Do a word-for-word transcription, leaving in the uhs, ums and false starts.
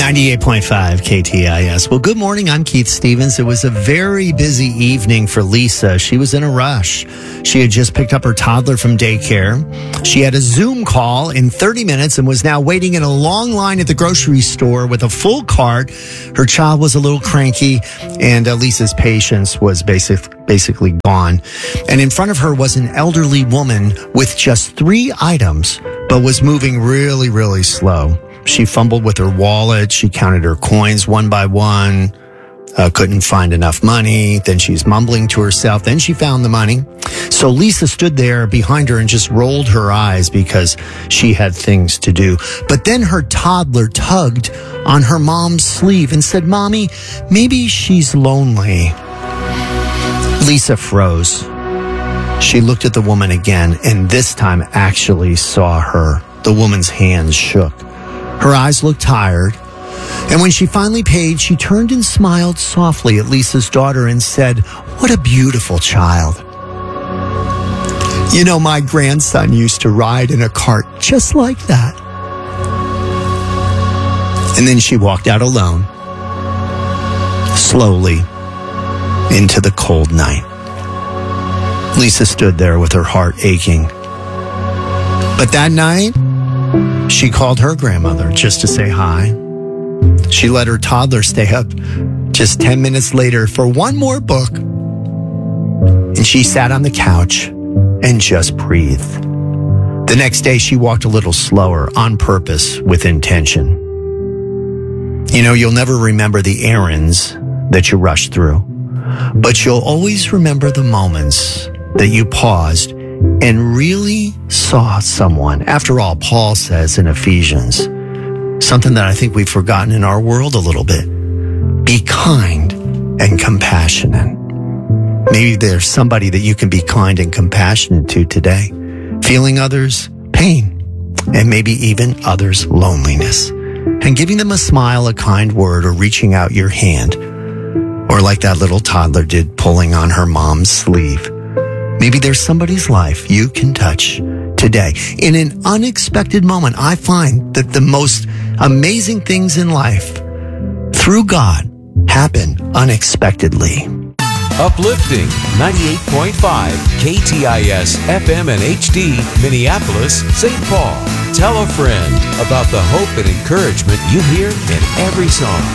ninety-eight point five K T I S. Well, good morning. I'm Keith Stevens. It was a very busy evening for Lisa. She was in a rush. She had just picked up her toddler from daycare. She had a Zoom call in thirty minutes and was now waiting in a long line at the grocery store with a full cart. Her child was a little cranky, and uh, Lisa's patience was basic, basically gone. And in front of her was an elderly woman with just three items, but was moving really, really slow. She fumbled with her wallet. She counted her coins one by one, uh, couldn't find enough money. Then she's mumbling to herself. Then she found the money. So Lisa stood there behind her and just rolled her eyes because she had things to do. But then her toddler tugged on her mom's sleeve and said, "Mommy, maybe she's lonely." Lisa froze. She looked at the woman again and this time actually saw her. The woman's hands shook. Her eyes looked tired, and when she finally paid, she turned and smiled softly at Lisa's daughter and said, "What a beautiful child. You know, my grandson used to ride in a cart just like that." And then she walked out alone, slowly, into the cold night. Lisa stood there with her heart aching. But that night, she called her grandmother just to say hi. She let her toddler stay up just ten minutes later for one more book. And she sat on the couch and just breathed. The next day, she walked a little slower on purpose with intention. You know, you'll never remember the errands that you rushed through, but you'll always remember the moments that you paused and really saw someone. After all, Paul says in Ephesians, something that I think we've forgotten in our world a little bit: be kind and compassionate. Maybe there's somebody that you can be kind and compassionate to today, feeling others' pain and maybe even others' loneliness, and giving them a smile, a kind word, or reaching out your hand, or like that little toddler did, pulling on her mom's sleeve. Maybe there's somebody's life you can touch today. In an unexpected moment, I find that the most amazing things in life, through God, happen unexpectedly. Uplifting ninety-eight point five K T I S F M and H D, Minneapolis, Saint Paul. Tell a friend about the hope and encouragement you hear in every song.